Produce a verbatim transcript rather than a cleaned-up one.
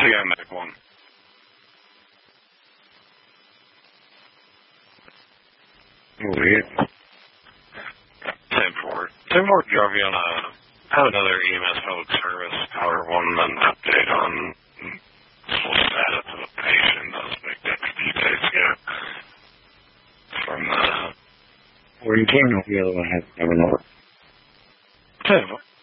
the guy make one? Weird. ten four. ten four drove you on a, have another E M S public service power one and an update on full status of a patient that was picked up a few days ago from the... Where you came off the other one has never known. ten four.